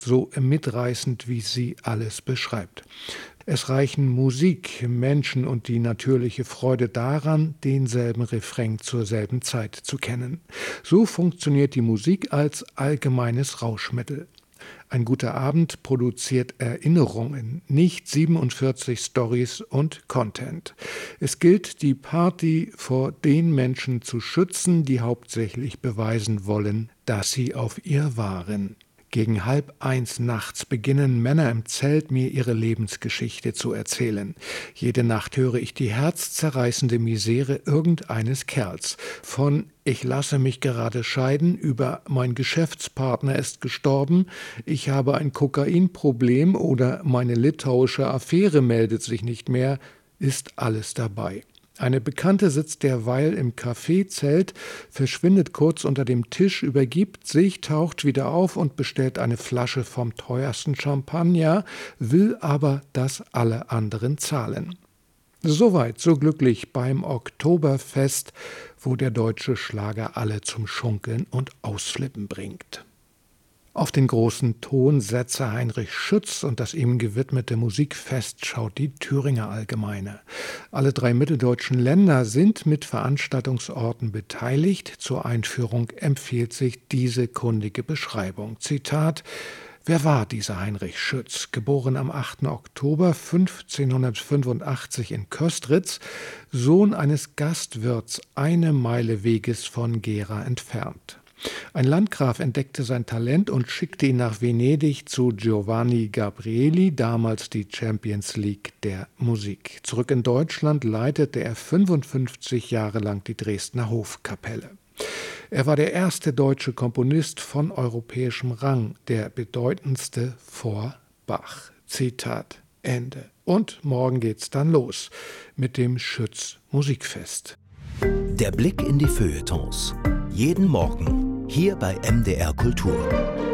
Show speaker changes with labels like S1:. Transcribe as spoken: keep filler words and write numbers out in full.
S1: so mitreißend, wie sie alles beschreibt. Es reichen Musik, Menschen und die natürliche Freude daran, denselben Refrain zur selben Zeit zu kennen. So funktioniert die Musik als allgemeines Rauschmittel. Ein guter Abend produziert Erinnerungen, nicht siebenundvierzig Stories und Content. Es gilt, die Party vor den Menschen zu schützen, die hauptsächlich beweisen wollen, dass sie auf ihr waren. Gegen halb eins nachts beginnen Männer im Zelt, mir ihre Lebensgeschichte zu erzählen. Jede Nacht höre ich die herzzerreißende Misere irgendeines Kerls. Von »Ich lasse mich gerade scheiden« über »Mein Geschäftspartner ist gestorben«, »Ich habe ein Kokainproblem« oder »Meine litauische Affäre meldet sich nicht mehr«, ist alles dabei. Eine Bekannte sitzt derweil im Kaffeezelt, verschwindet kurz unter dem Tisch, übergibt sich, taucht wieder auf und bestellt eine Flasche vom teuersten Champagner, will aber, dass alle anderen zahlen. Soweit, so glücklich beim Oktoberfest, wo der deutsche Schlager alle zum Schunkeln und Ausflippen bringt. Auf den großen Ton setze Heinrich Schütz und das ihm gewidmete Musikfest schaut die Thüringer Allgemeine. Alle drei mitteldeutschen Länder sind mit Veranstaltungsorten beteiligt. Zur Einführung empfiehlt sich diese kundige Beschreibung. Zitat: Wer war dieser Heinrich Schütz? Geboren am achten Oktober fünfzehnhundertfünfundachtzig in Köstritz, Sohn eines Gastwirts, eine Meile Weges von Gera entfernt. Ein Landgraf entdeckte sein Talent und schickte ihn nach Venedig zu Giovanni Gabrieli, damals die Champions League der Musik. Zurück in Deutschland leitete er fünfundfünfzig Jahre lang die Dresdner Hofkapelle. Er war der erste deutsche Komponist von europäischem Rang, der bedeutendste vor Bach. Zitat Ende. Und morgen geht's dann los mit dem Schütz Musikfest.
S2: Der Blick in die Feuilletons. Jeden Morgen hier bei M D R Kultur.